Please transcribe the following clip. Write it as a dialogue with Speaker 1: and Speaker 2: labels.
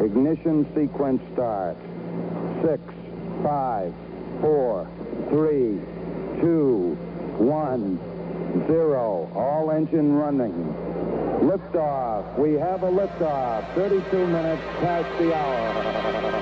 Speaker 1: Ignition sequence start. 6, 5, 4, 3, 2, 1, 0. All engine running. Liftoff. We have a liftoff. 32 minutes past the hour.